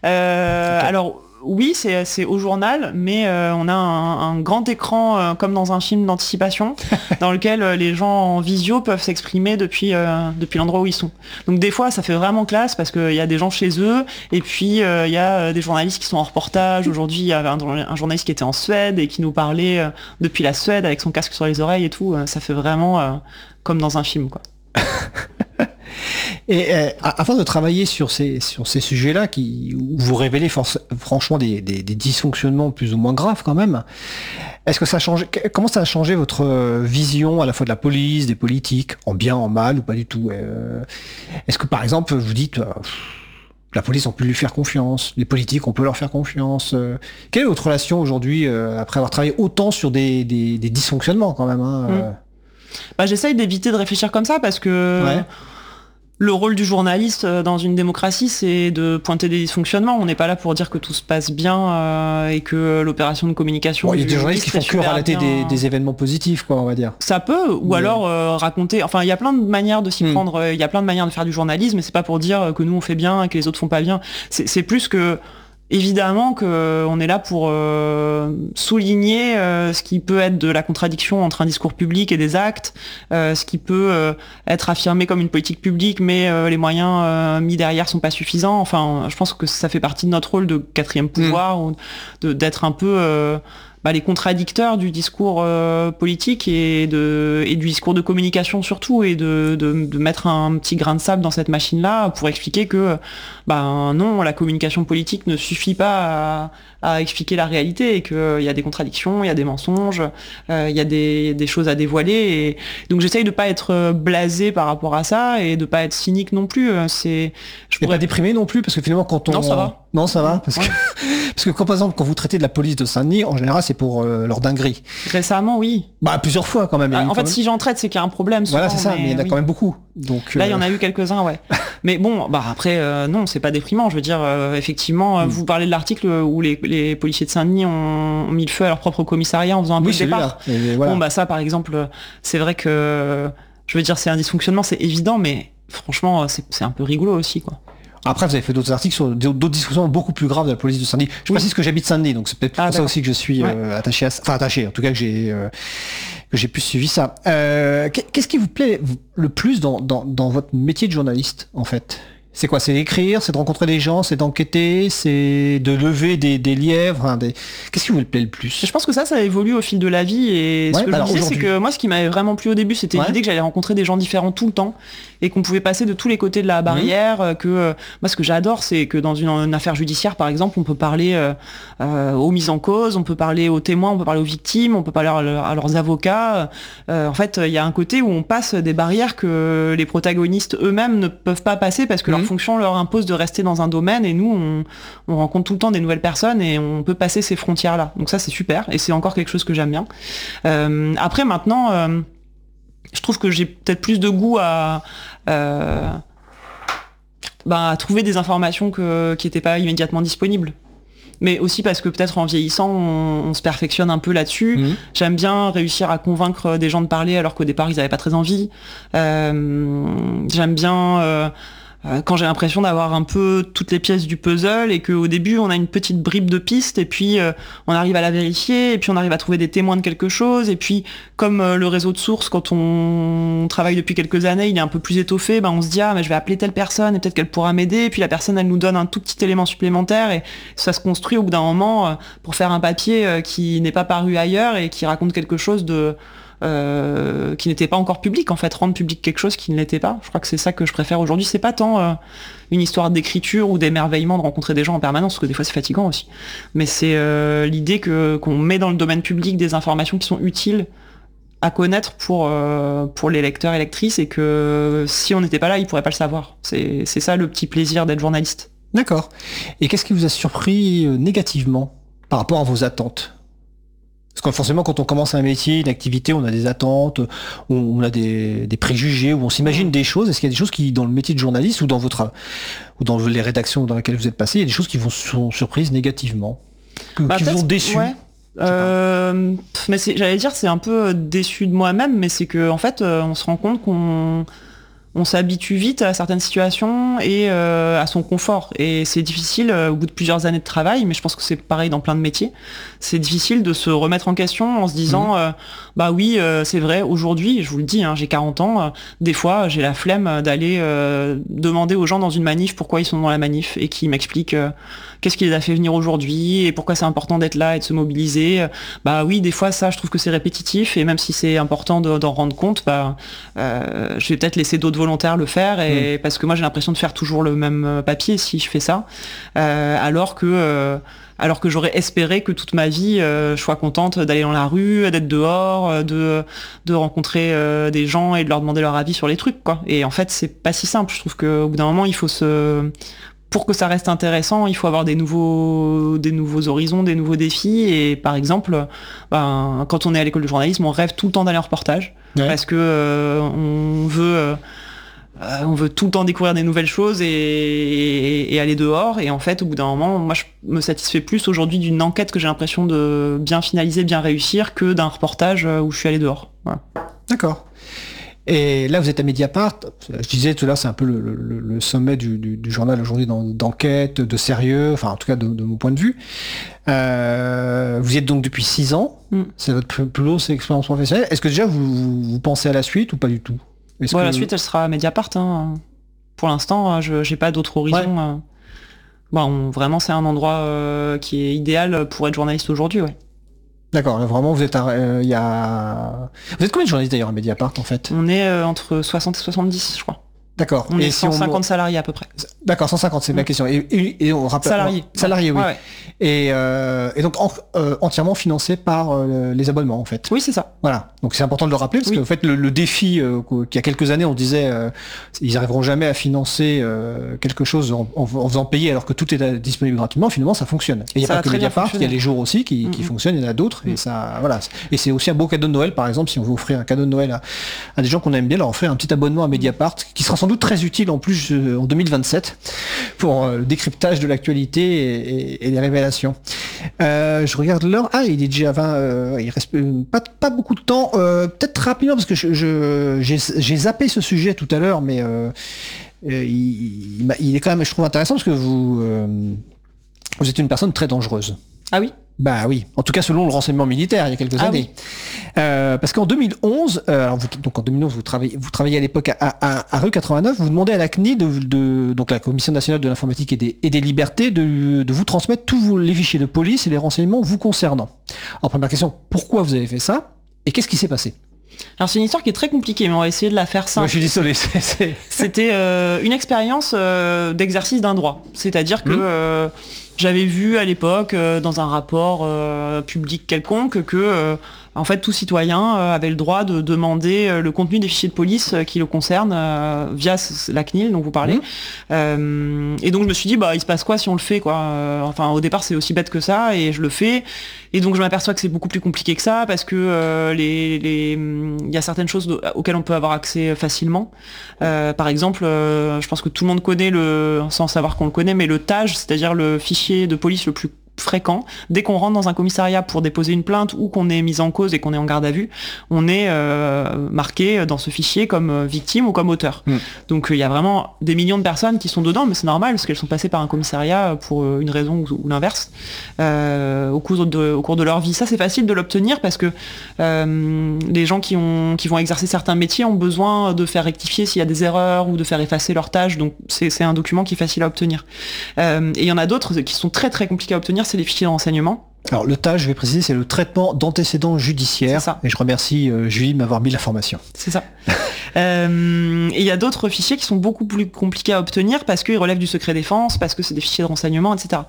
Euh, okay. Alors. Oui, c'est, c'est au journal, mais euh, on a un, un grand écran euh, comme dans un film d'anticipation dans lequel euh, les gens en visio peuvent s'exprimer depuis, euh, depuis l'endroit où ils sont. Donc des fois, ça fait vraiment classe parce qu'il y a des gens chez eux et puis il euh, y a des journalistes qui sont en reportage. Aujourd'hui, il y avait un, un journaliste qui était en Suède et qui nous parlait euh, depuis la Suède avec son casque sur les oreilles et tout. Ça fait vraiment euh, comme dans un film, quoi. Et euh, afin de travailler sur ces sur ces sujets-là, qui où vous révélez force, franchement des, des, des dysfonctionnements plus ou moins graves quand même, est-ce que ça a changé? Comment ça a changé votre vision à la fois de la police, des politiques, en bien, en mal ou pas du tout? euh, Est-ce que par exemple vous dites euh, la police on peut lui faire confiance, les politiques on peut leur faire confiance? euh, Quelle est votre relation aujourd'hui euh, après avoir travaillé autant sur des des, des dysfonctionnements quand même hein, mmh. euh... Bah j'essaye d'éviter de réfléchir comme ça parce que. Ouais. Le rôle du journaliste dans une démocratie, c'est de pointer des dysfonctionnements. On n'est pas là pour dire que tout se passe bien euh, et que l'opération de communication... Bon, il y a des journalistes qui font que relater des, des événements positifs, quoi, on va dire. Ça peut, ou Mais... alors euh, raconter... Enfin, il y a plein de manières de s'y mmh. prendre, il y a plein de manières de faire du journalisme, et c'est pas pour dire que nous on fait bien et que les autres font pas bien. C'est, c'est plus que... Évidemment qu'on est là pour euh, souligner euh, ce qui peut être de la contradiction entre un discours public et des actes, euh, ce qui peut euh, être affirmé comme une politique publique, mais euh, les moyens euh, mis derrière sont pas suffisants. Enfin, je pense que ça fait partie de notre rôle de quatrième pouvoir, mmh. ou de, d'être un peu euh, bah, les contradicteurs du discours euh, politique et, de, et du discours de communication surtout, et de, de, de mettre un petit grain de sable dans cette machine-là pour expliquer que bah, non, la communication politique ne suffit pas à, à expliquer la réalité, et qu'il euh, y a des contradictions, il y a des mensonges, il euh, y a des, des choses à dévoiler. Et donc j'essaye de pas être blasé par rapport à ça et de pas être cynique non plus. C'est, je pourrais... Et pas déprimé non plus, parce que finalement quand on... Non, ça va. Non, ça va, parce, ouais. que, parce que quand, par exemple, quand vous traitez de la police de Saint-Denis, en général, c'est pour euh, leur dinguerie. Récemment, oui. Bah, plusieurs fois, quand même. Ah, en fait, même... si j'en traite, c'est qu'il y a un problème. Souvent, voilà, c'est ça, mais, mais il y en a oui. quand même beaucoup. Donc, là, il euh... y en a eu quelques-uns, ouais. Mais bon, bah après, euh, non, c'est pas déprimant. Je veux dire, euh, effectivement, mm. vous parlez de l'article où les, les policiers de Saint-Denis ont, ont mis le feu à leur propre commissariat en faisant un oui, peu de départ. Voilà. Bon, bah ça, par exemple, c'est vrai que, je veux dire, c'est un dysfonctionnement, c'est évident, mais franchement, c'est, c'est un peu rigolo aussi, quoi. Après, vous avez fait d'autres articles sur d'autres discussions beaucoup plus graves de la police de Saint-Denis. Je oui. précise que j'habite Saint-Denis, donc c'est peut-être ah, pour d'accord. ça aussi que je suis ouais. euh, attaché à ça. Enfin, attaché, en tout cas, que j'ai euh, que j'ai plus suivi ça. Euh, qu'est-ce qui vous plaît le plus dans, dans, dans votre métier de journaliste, en fait ? C'est quoi? C'est d'écrire, c'est de rencontrer des gens, c'est d'enquêter, c'est de lever des, des lièvres, hein, des... Qu'est-ce qui vous plaît le plus? Je pense que ça, ça évolue au fil de la vie, et ce ouais, que bah je disais, c'est que moi, ce qui m'avait vraiment plu au début, c'était ouais. l'idée que j'allais rencontrer des gens différents tout le temps, et qu'on pouvait passer de tous les côtés de la barrière, mmh. que euh, moi, ce que j'adore, c'est que dans une, une affaire judiciaire, par exemple, on peut parler euh, euh, aux mises en cause, on peut parler aux témoins, on peut parler aux victimes, on peut parler à, leur, à leurs avocats. Euh, en fait, il y a un côté où on passe des barrières que les protagonistes eux-mêmes ne peuvent pas passer parce que mmh. leur fonction leur impose de rester dans un domaine, et nous on, on rencontre tout le temps des nouvelles personnes et on peut passer ces frontières là, donc ça c'est super, et c'est encore quelque chose que j'aime bien. Euh, après maintenant euh, je trouve que j'ai peut-être plus de goût à euh, bah, à trouver des informations que, qui n'étaient pas immédiatement disponibles, mais aussi parce que peut-être en vieillissant on, on se perfectionne un peu là-dessus. Mmh. J'aime bien réussir à convaincre des gens de parler alors qu'au départ ils n'avaient pas très envie. Euh, j'aime bien euh, quand j'ai l'impression d'avoir un peu toutes les pièces du puzzle, et qu'au début on a une petite bribe de piste, et puis euh, on arrive à la vérifier, et puis on arrive à trouver des témoins de quelque chose, et puis comme euh, le réseau de sources, quand on travaille depuis quelques années, il est un peu plus étoffé, ben on se dit ah mais je vais appeler telle personne et peut-être qu'elle pourra m'aider, et puis la personne elle nous donne un tout petit élément supplémentaire, et ça se construit au bout d'un moment euh, pour faire un papier euh, qui n'est pas paru ailleurs et qui raconte quelque chose de Euh, qui n'était pas encore public, en fait, rendre public quelque chose qui ne l'était pas. Je crois que c'est ça que je préfère aujourd'hui. C'est pas tant euh, une histoire d'écriture ou d'émerveillement de rencontrer des gens en permanence, parce que des fois c'est fatigant aussi, mais c'est euh, l'idée que qu'on met dans le domaine public des informations qui sont utiles à connaître pour euh, pour les lecteurs et lectrices, et que si on n'était pas là, ils pourraient pas le savoir. C'est c'est ça le petit plaisir d'être journaliste. D'accord. Et qu'est-ce qui vous a surpris euh, négativement par rapport à vos attentes? Parce que forcément, quand on commence un métier, une activité, on a des attentes, on a des, des préjugés, où on s'imagine des choses. Est-ce qu'il y a des choses qui, dans le métier de journaliste ou dans votre, ou dans les rédactions dans lesquelles vous êtes passé, il y a des choses qui vous sont surprises négativement, que, bah, qui vous ont déçu? Ouais. Euh, mais c'est, j'allais dire, c'est un peu déçu de moi-même, mais c'est que en fait, on se rend compte qu'on on s'habitue vite à certaines situations et euh, à son confort. Et c'est difficile euh, au bout de plusieurs années de travail, mais je pense que c'est pareil dans plein de métiers. C'est difficile de se remettre en question en se disant mmh. euh, bah oui, euh, c'est vrai, aujourd'hui, je vous le dis, hein, j'ai quarante ans, euh, des fois j'ai la flemme d'aller euh, demander aux gens dans une manif pourquoi ils sont dans la manif, et qui m'expliquent euh, qu'est-ce qui les a fait venir aujourd'hui et pourquoi c'est important d'être là et de se mobiliser. Bah oui, des fois ça, je trouve que c'est répétitif, et même si c'est important de, d'en rendre compte, bah euh, je vais peut-être laisser d'autres volontaires le faire, et mmh. parce que moi j'ai l'impression de faire toujours le même papier si je fais ça, euh, alors que euh, alors que j'aurais espéré que toute ma vie euh, je sois contente d'aller dans la rue, d'être dehors, de de rencontrer euh, des gens et de leur demander leur avis sur les trucs, quoi. Et en fait c'est pas si simple. Je trouve qu'au bout d'un moment il faut se pour que ça reste intéressant, il faut avoir des nouveaux, des nouveaux horizons, des nouveaux défis. Et par exemple, ben, quand on est à l'école de journalisme, on rêve tout le temps d'aller en reportage, ouais. parce que euh, on veut, euh, euh, on veut tout le temps découvrir des nouvelles choses et, et, et aller dehors. Et en fait, au bout d'un moment, moi, je me satisfais plus aujourd'hui d'une enquête que j'ai l'impression de bien finaliser, bien réussir, que d'un reportage où je suis allé dehors. Voilà. D'accord. Et là, vous êtes à Mediapart. Je disais tout à l'heure, c'est un peu le, le, le sommet du, du, du journal aujourd'hui d'enquête, de sérieux, enfin en tout cas de, de mon point de vue. Euh, vous y êtes donc depuis six ans. Mm. C'est votre plus, plus grosse expérience professionnelle. Est-ce que déjà vous, vous pensez à la suite ou pas du tout? Est-ce bon, que... La suite, elle sera à Mediapart. Hein. Pour l'instant, je j'ai pas d'autre horizon. Ouais. Bon, on, vraiment, c'est un endroit euh, qui est idéal pour être journaliste aujourd'hui. Ouais. D'accord, vraiment, vous êtes il euh, y a... Vous êtes combien de journalistes d'ailleurs à Mediapart en fait? On est euh, entre soixante et soixante-dix, je crois. D'accord. On et est cent cinquante si on... salariés à peu près. D'accord, cent cinquante, c'est mmh. ma question. Et, et, et on rappelle... Salariés. Salariés, oui. Ouais, ouais. Et, euh, et donc en, euh, entièrement financé par euh, les abonnements en fait. Oui, c'est ça. Voilà. Donc c'est important de le rappeler parce oui. que en fait le, le défi euh, qu'il y a quelques années on disait euh, ils arriveront jamais à financer euh, quelque chose en, en, en faisant payer alors que tout est disponible gratuitement. Finalement ça fonctionne. Et il n'y a pas que Mediapart, il y a les jours aussi qui, mmh. qui fonctionnent, il y en a d'autres mmh. et ça voilà. Et c'est aussi un beau cadeau de Noël par exemple si on veut offrir un cadeau de Noël à, à des gens qu'on aime bien, leur offrir un petit abonnement à Mediapart qui sera sans doute très utile en plus euh, en deux mille vingt-sept pour euh, le décryptage de l'actualité et, et, et les révélations. Euh, je regarde l'heure. Ah, il est déjà vingt. Euh, il reste pas, pas beaucoup de temps. Euh, peut-être rapidement parce que je, je, j'ai, j'ai zappé ce sujet tout à l'heure, mais euh, il, il, il est quand même, je trouve intéressant parce que vous, euh, vous êtes une personne très dangereuse. Ah oui. Bah oui, en tout cas selon le renseignement militaire il y a quelques ah années. Oui. Euh, parce qu'en deux mille onze, euh, alors vous, donc en deux mille onze vous travaillez, vous travaillez à l'époque à, à, à rue quatre-vingt-neuf, vous demandez à la C N I de, de donc la Commission nationale de l'informatique et des, et des libertés de, de vous transmettre tous les fichiers de police et les renseignements vous concernant. Alors première question, pourquoi vous avez fait ça et qu'est-ce qui s'est passé? Alors c'est une histoire qui est très compliquée, mais on va essayer de la faire simple. Moi, je suis désolé. C'est, c'est... C'était euh, une expérience euh, d'exercice d'un droit, c'est-à-dire que mmh. euh, j'avais vu à l'époque euh, dans un rapport euh, public quelconque que euh, en fait tout citoyen euh, avait le droit de demander euh, le contenu des fichiers de police euh, qui le concernent euh, via la C N I L dont vous parlez. Mmh. Euh, et donc je me suis dit bah il se passe quoi si on le fait quoi. Euh, enfin au départ c'est aussi bête que ça et je le fais. Et donc je m'aperçois que c'est beaucoup plus compliqué que ça parce que euh, les les il y a certaines choses auxquelles on peut avoir accès facilement. Euh, par exemple, euh, je pense que tout le monde connaît le, sans savoir qu'on le connaît, mais le T A G, c'est-à-dire le fichier de police le plus fréquent. Dès qu'on rentre dans un commissariat pour déposer une plainte ou qu'on est mis en cause et qu'on est en garde à vue, on est euh, marqué dans ce fichier comme victime ou comme auteur. Mmh. Donc il y a vraiment des millions de personnes qui sont dedans, mais c'est normal parce qu'elles sont passées par un commissariat pour une raison ou, ou l'inverse euh, au cours de au cours de leur vie. Ça c'est facile de l'obtenir parce que euh, les gens qui ont qui vont exercer certains métiers ont besoin de faire rectifier s'il y a des erreurs ou de faire effacer leurs tâches. Donc c'est c'est un document qui est facile à obtenir. Euh, et il y en a d'autres qui sont très très compliqués à obtenir. C'est les fichiers de renseignement. Alors le T A G, je vais préciser, c'est le traitement d'antécédents judiciaires. C'est ça. Et je remercie euh, Julie de m'avoir mis l'information. C'est ça. euh, et il y a d'autres fichiers qui sont beaucoup plus compliqués à obtenir parce qu'ils relèvent du secret défense, parce que c'est des fichiers de renseignement, et cetera.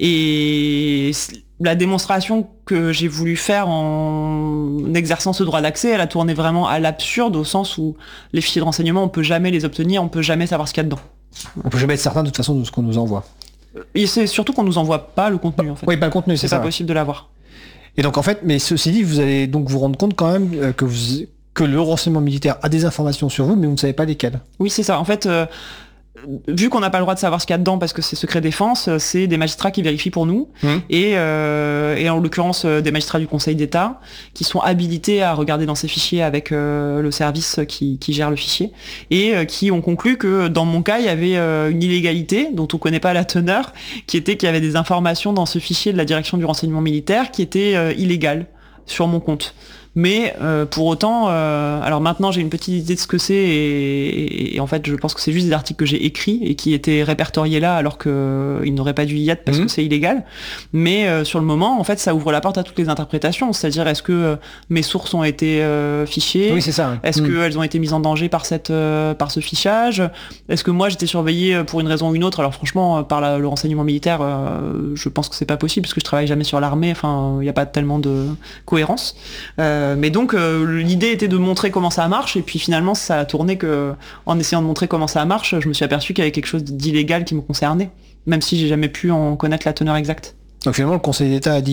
Et la démonstration que j'ai voulu faire en exerçant ce droit d'accès, elle a tourné vraiment à l'absurde au sens où les fichiers de renseignement, on peut jamais les obtenir, on peut jamais savoir ce qu'il y a dedans. On peut jamais être certain de toute façon de ce qu'on nous envoie. Et c'est surtout qu'on nous envoie pas le contenu en fait. Oui, pas le contenu, c'est, c'est ça. C'est pas possible de l'avoir. Et donc en fait, mais ceci dit, vous allez donc vous rendre compte quand même que vous que le renseignement militaire a des informations sur vous, mais vous ne savez pas lesquelles. Oui, c'est ça. En fait, euh, vu qu'on n'a pas le droit de savoir ce qu'il y a dedans parce que c'est secret défense, c'est des magistrats qui vérifient pour nous mmh. et, euh, et en l'occurrence des magistrats du Conseil d'État qui sont habilités à regarder dans ces fichiers avec euh, le service qui, qui gère le fichier et euh, qui ont conclu que dans mon cas il y avait euh, une illégalité dont on connaît pas la teneur, qui était qu'il y avait des informations dans ce fichier de la direction du renseignement militaire qui étaient euh, illégales sur mon compte. Mais euh, pour autant, euh, alors maintenant j'ai une petite idée de ce que c'est et, et, et en fait je pense que c'est juste des articles que j'ai écrits et qui étaient répertoriés là alors qu'ils euh, n'auraient pas dû y être parce mmh. que c'est illégal. Mais euh, sur le moment, en fait, ça ouvre la porte à toutes les interprétations. C'est-à-dire, est-ce que euh, mes sources ont été euh, fichées ? Oui, c'est ça. Est-ce mmh. qu'elles ont été mises en danger par cette euh, par ce fichage ? Est-ce que moi j'étais surveillé pour une raison ou une autre ? Alors franchement, par la, le renseignement militaire, euh, je pense que c'est pas possible parce que je travaille jamais sur l'armée. Enfin, il n'y a pas tellement de cohérence. Euh, Mais donc euh, l'idée était de montrer comment ça marche et puis finalement ça a tourné que en essayant de montrer comment ça marche, je me suis aperçu qu'il y avait quelque chose d'illégal qui me concernait, même si j'ai jamais pu en connaître la teneur exacte. Donc finalement le Conseil d'État a dit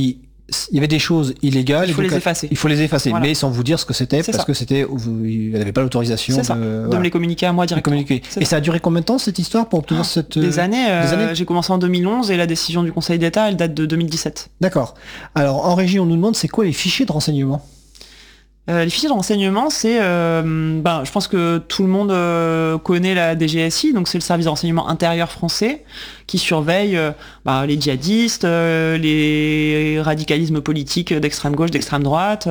il y avait des choses illégales. Il faut donc, les effacer. Il faut les effacer, voilà. mais sans vous dire ce que c'était, c'est parce ça. que c'était, il n'avait pas l'autorisation de, de, voilà. de me les communiquer à moi directement. Et ça. ça a duré combien de temps cette histoire pour obtenir oh, cette... Des années, euh, des années j'ai commencé en deux mille onze et la décision du Conseil d'État, elle date de deux mille dix-sept. D'accord. Alors en régie, on nous demande c'est quoi les fichiers de renseignement ? Euh, les fichiers de renseignement, c'est, euh, ben, je pense que tout le monde euh, connaît la D G S I, donc c'est le service de renseignement intérieur français qui surveille euh, ben, les djihadistes, euh, les radicalismes politiques d'extrême gauche, d'extrême droite,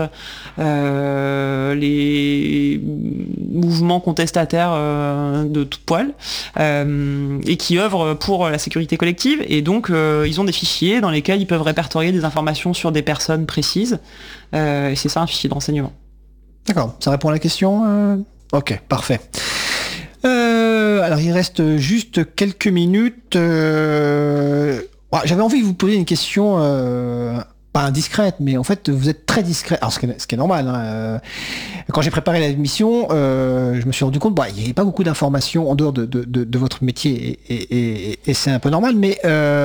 euh, les mouvements contestataires euh, de toute poil, euh, et qui œuvrent pour la sécurité collective. Et donc, euh, ils ont des fichiers dans lesquels ils peuvent répertorier des informations sur des personnes précises. Euh, et c'est ça un fichier de renseignement. D'accord, ça répond à la question euh... Ok, parfait. Euh, alors il reste juste quelques minutes. Euh... Ouais, j'avais envie de vous poser une question, euh... pas indiscrète, mais en fait vous êtes très discret. Alors ce qui est, ce qui est normal. Hein. Quand j'ai préparé la émission, euh, je me suis rendu compte, bah, il n'y avait pas beaucoup d'informations en dehors de, de, de, de votre métier, et, et, et, et c'est un peu normal. Mais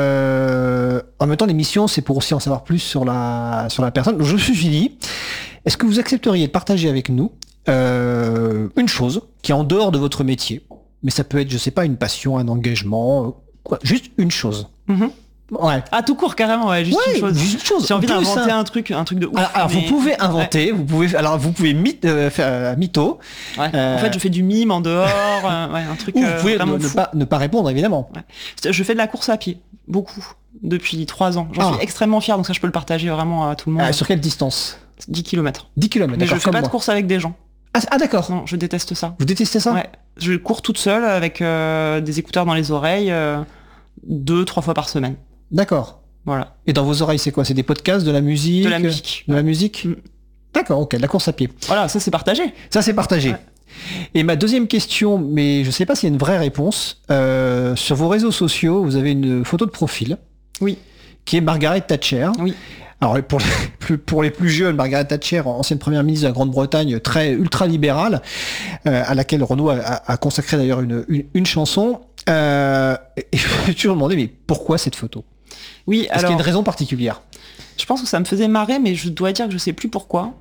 euh... en même temps, l'émission, c'est pour aussi en savoir plus sur la sur la personne. Donc, je me suis dit. Est-ce que vous accepteriez de partager avec nous euh, une chose qui est en dehors de votre métier, mais ça peut être, je sais pas, une passion, un engagement, quoi, juste une chose. Mm-hmm. Ouais. Ah, tout court, carrément, ouais, juste ouais, une chose. Juste une chose. J'ai envie d'inventer un truc, un truc de ouf. Alors, alors mais... vous pouvez inventer, ouais. vous pouvez, alors vous pouvez mythe, euh, faire euh, mytho. Ouais. Euh... En fait, je fais du mime en dehors, euh, ouais, un truc. Ou vous pouvez euh, vraiment ne, fou. Pas, ne pas répondre, évidemment. Ouais. Je fais de la course à pied, beaucoup, depuis trois ans. J'en ah. suis extrêmement fier, donc ça, je peux le partager vraiment à tout le monde. Ah, sur quelle distance ? dix kilomètres. dix kilomètres, mais je fais pas moi. de course avec des gens. Ah, ah, d'accord. Non, je déteste ça. Vous détestez ça ? Ouais. Je cours toute seule avec euh, des écouteurs dans les oreilles euh, deux, trois fois par semaine. D'accord. Voilà. Et dans vos oreilles, c'est quoi ? C'est des podcasts, de la musique ? De la musique. De la musique ? mm. D'accord, ok, de la course à pied. Voilà, ça c'est partagé. Ça c'est partagé. Ouais. Et ma deuxième question, mais je sais pas s'il y a une vraie réponse, euh, sur vos réseaux sociaux, vous avez une photo de profil. Oui. Qui est Margaret Thatcher. Oui. Alors pour les, plus, pour les plus jeunes, Margaret Thatcher, ancienne première ministre de la Grande-Bretagne, très ultra-libérale, euh, à laquelle Renaud a, a consacré d'ailleurs une, une, une chanson. Euh, et je me suis toujours demandé, mais pourquoi cette photo ? Oui, Est-ce alors... qu'il y a une raison particulière ? Je pense que ça me faisait marrer, mais je dois dire que je sais plus pourquoi.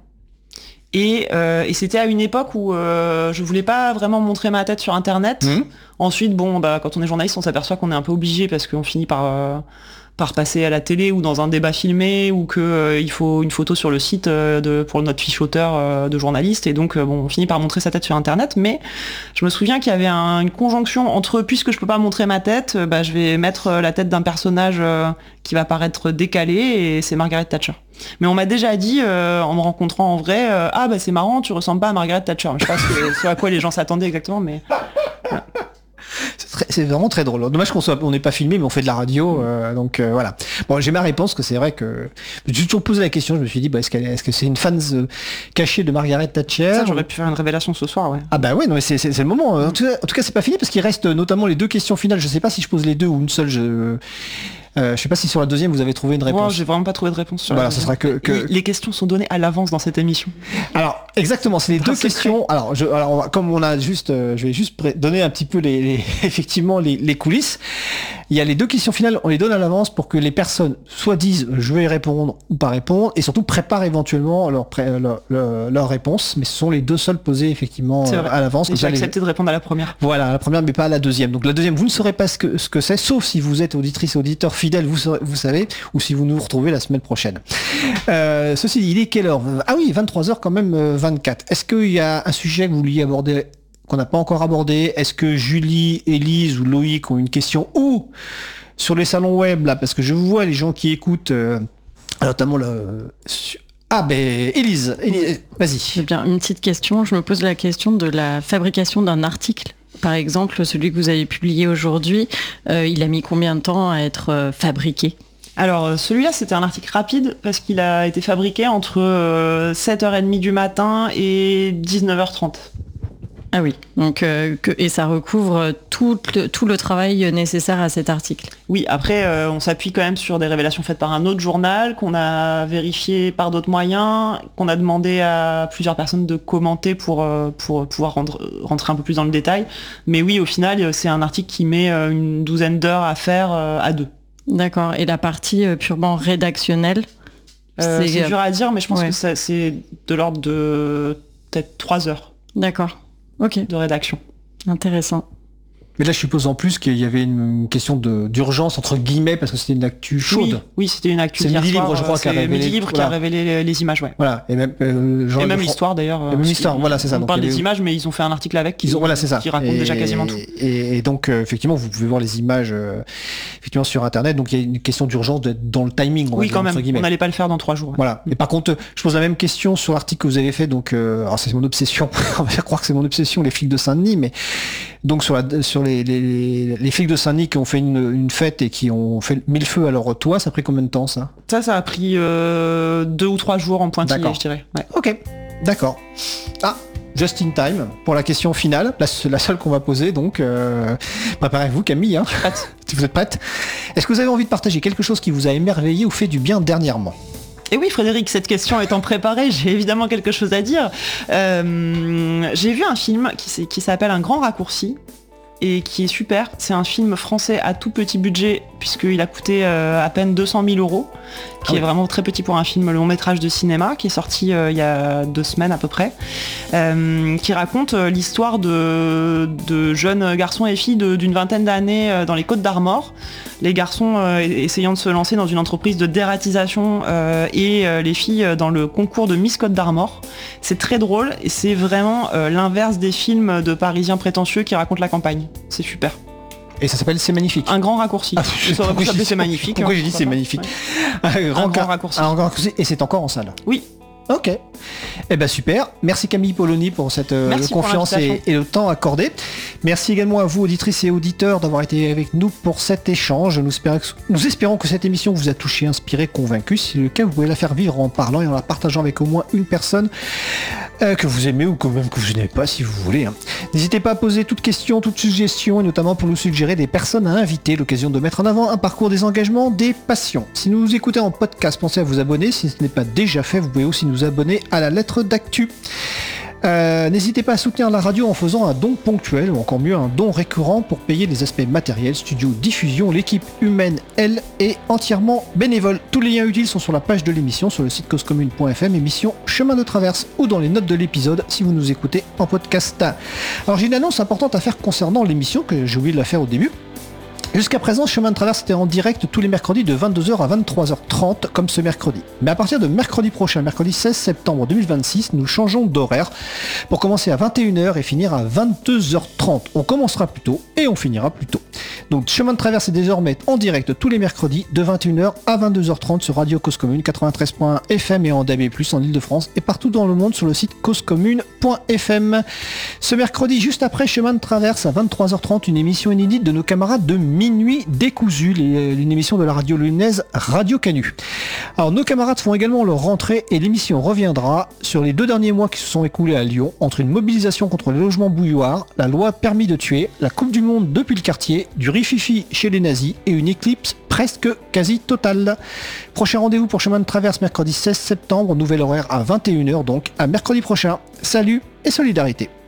Et, euh, et c'était à une époque où euh, je voulais pas vraiment montrer ma tête sur Internet. Mmh. Ensuite, bon, bah, quand on est journaliste, on s'aperçoit qu'on est un peu obligé parce qu'on finit par... Euh, par passer à la télé ou dans un débat filmé ou que euh, il faut une photo sur le site euh, de, pour notre fiche auteur euh, de journaliste et donc euh, bon, on finit par montrer sa tête sur Internet. Mais je me souviens qu'il y avait un, une conjonction entre puisque je peux pas montrer ma tête, euh, bah, je vais mettre la tête d'un personnage euh, qui va paraître décalé et c'est Margaret Thatcher. Mais on m'a déjà dit euh, en me rencontrant en vrai, euh, ah bah c'est marrant, tu ressembles pas à Margaret Thatcher. Je sais pas ce, ce à quoi les gens s'attendaient exactement, mais voilà. C'est, très, c'est vraiment très drôle. Dommage qu'on soit, on n'est pas filmé, mais on fait de la radio, euh, donc euh, voilà. Bon, j'ai ma réponse que c'est vrai que j'ai toujours posé la question. Je me suis dit, bah, est-ce, qu'elle, est-ce que c'est une fan euh, cachée de Margaret Thatcher ? Ça, j'aurais pu faire une révélation ce soir, ouais. Ah bah ouais, non, mais c'est, c'est, c'est le moment. En tout cas, en tout cas, c'est pas fini parce qu'il reste notamment les deux questions finales. Je sais pas si je pose les deux ou une seule. Je... Euh, je sais pas si sur la deuxième vous avez trouvé une réponse. Moi, j'ai vraiment pas trouvé de réponse sur voilà, la ça sera que, que... Les questions sont données à l'avance dans cette émission. Alors exactement, c'est les deux secret. questions. Alors, je, alors on va, comme on a juste, euh, je vais juste pré- donner un petit peu les, les effectivement les, les coulisses. Il y a les deux questions finales, on les donne à l'avance pour que les personnes soit disent je vais y répondre ou pas répondre, et surtout préparent éventuellement leur, pré- leur, leur, leur réponse. Mais ce sont les deux seules posées effectivement euh, à l'avance. Et j'ai accepté les... de répondre à la première. Voilà, à la première, mais pas à la deuxième. Donc la deuxième, vous ne saurez pas ce que ce que c'est, sauf si vous êtes auditrice ou auditeur fidèle, vous saurez, vous savez, ou si vous nous retrouvez la semaine prochaine. Euh, ceci dit, il est quelle heure ? Ah oui, vingt-trois heures quand même, euh, vingt-quatre. Est-ce qu'il y a un sujet que vous vouliez aborder qu'on n'a pas encore abordé ? Est-ce que Julie, Élise ou Loïc ont une question ? Ou sur les salons web, là, parce que je vois les gens qui écoutent, euh, notamment le... Ah ben, Élise, Élise vas-y. Eh bien, une petite question. Je me pose la question de la fabrication d'un article. Par exemple, celui que vous avez publié aujourd'hui, euh, il a mis combien de temps à être euh, fabriqué ? Alors celui-là c'était un article rapide parce qu'il a été fabriqué entre euh, sept heures trente du matin et dix-neuf heures trente. Ah oui, donc euh, que, et ça recouvre tout le, tout le travail nécessaire à cet article. Oui, après euh, on s'appuie quand même sur des révélations faites par un autre journal, qu'on a vérifié par d'autres moyens, qu'on a demandé à plusieurs personnes de commenter pour, euh, pour pouvoir rendre, rentrer un peu plus dans le détail. Mais oui, au final, c'est un article qui met euh, une douzaine d'heures à faire euh, à deux. D'accord, et la partie euh, purement rédactionnelle ? Euh, c'est dur à dire, mais je pense ouais. que ça, c'est de l'ordre de peut-être trois heures. D'accord. Ok. De rédaction. Intéressant. Mais là, je suppose en plus qu'il y avait une question de, d'urgence, entre guillemets, parce que c'était une actu chaude. Oui, oui c'était une actu. C'est Midi Libre, je crois, qui a révélé, Midi Libre voilà. qui a révélé les, les images, ouais. Voilà, et même, euh, genre, et même l'histoire d'ailleurs. Et même l'histoire, voilà, c'est ça. On donc, parle des avait... images, mais ils ont fait un article avec qui, ils ont, voilà, c'est ça. qui raconte et, déjà quasiment tout. Et, et donc, euh, effectivement, vous pouvez voir les images euh, effectivement sur Internet. Donc, il y a une question d'urgence d'être dans le timing. Oui, quand même. On n'allait pas le faire dans trois jours. Ouais. Voilà. Mais par contre, je pose la même question sur l'article que vous avez fait. Donc, euh, alors c'est mon obsession. On va faire croire que c'est mon obsession, les flics de Saint-Denis, mais donc sur la, sur les, les, les flics de Saint-Denis qui ont fait une, une fête et qui ont fait mille feux à leur toit, ça a pris combien de temps ça ? Ça, ça a pris euh, deux ou trois jours en pointillé, d'accord. je dirais. Ouais. Ok, d'accord. Ah, just in time pour la question finale, la, la seule qu'on va poser. Donc, euh, préparez-vous, Camille. Hein. Je suis prête. Vous êtes prête ? Est-ce que vous avez envie de partager quelque chose qui vous a émerveillé ou fait du bien dernièrement ? Et oui, Frédéric, cette question étant préparée, j'ai évidemment quelque chose à dire. Euh, j'ai vu un film qui, qui s'appelle Un grand raccourci et qui est super. C'est un film français à tout petit budget puisqu'il a coûté euh, à peine deux cent mille euros, qui ah oui. est vraiment très petit pour un film, le long métrage de cinéma, qui est sorti euh, il y a deux semaines à peu près, euh, qui raconte euh, l'histoire de, de jeunes garçons et filles de, d'une vingtaine d'années euh, dans les Côtes d'Armor. Les garçons euh, essayant de se lancer dans une entreprise de dératisation euh, et euh, les filles dans le concours de Miss Côte d'Armor. C'est très drôle et c'est vraiment euh, l'inverse des films de Parisiens prétentieux qui racontent la campagne. C'est super. Et ça s'appelle C'est magnifique. Un grand raccourci. Ah, ça aurait pu s'appeler C'est magnifique. Pourquoi hein, j'ai dit C'est magnifique un, un grand, grand raccourci. Un grand raccourci. Et c'est encore en salle. Oui. Ok. Eh ben super. Merci Camille Polony pour cette euh, confiance et, et le temps accordé. Merci également à vous, auditrices et auditeurs, d'avoir été avec nous pour cet échange. Nous espérons, que, nous espérons que cette émission vous a touché, inspiré, convaincu. Si c'est le cas, vous pouvez la faire vivre en parlant et en la partageant avec au moins une personne euh, que vous aimez ou que même que vous n'aimez pas, si vous voulez. Hein. N'hésitez pas à poser toute question, toute suggestion, et notamment pour nous suggérer des personnes à inviter. L'occasion de mettre en avant un parcours, des engagements, des passions. Si nous vous écoutez en podcast, pensez à vous abonner. Si ce n'est pas déjà fait, vous pouvez aussi nous abonner à la lettre d'actu. Euh, n'hésitez pas à soutenir la radio en faisant un don ponctuel ou encore mieux un don récurrent pour payer les aspects matériels, studio, diffusion. L'équipe humaine, elle, est entièrement bénévole. Tous les liens utiles sont sur la page de l'émission sur le site cause commune point f m, émission Chemin de Traverse, ou dans les notes de l'épisode si vous nous écoutez en podcast. Alors j'ai une annonce importante à faire concernant l'émission que j'ai oublié de la faire au début. Jusqu'à présent, Chemin de Traverse était en direct tous les mercredis de vingt-deux heures à vingt-trois heures trente, comme ce mercredi. Mais à partir de mercredi prochain, mercredi seize septembre deux mille vingt-six, nous changeons d'horaire pour commencer à vingt et une heures et finir à vingt-deux heures trente. On commencera plus tôt et on finira plus tôt. Donc Chemin de Traverse est désormais en direct tous les mercredis de vingt et une heures à vingt-deux heures trente sur Radio Cause Commune quatre-vingt-treize point un F M et en D A B plus, en Ile-de-France et partout dans le monde sur le site cause commune point f m. Ce mercredi, juste après Chemin de Traverse à vingt-trois heures trente, une émission inédite de nos camarades de Minuit décousu, une émission de la radio lyonnaise Radio Canu. Alors nos camarades font également leur rentrée et l'émission reviendra sur les deux derniers mois qui se sont écoulés à Lyon, entre une mobilisation contre les logements bouilloires, la loi permis de tuer, la Coupe du Monde depuis le quartier, du rififi chez les nazis et une éclipse presque quasi totale. Prochain rendez-vous pour Chemin de Traverse mercredi seize septembre, nouvel horaire à vingt et une heures, donc à mercredi prochain. Salut et solidarité.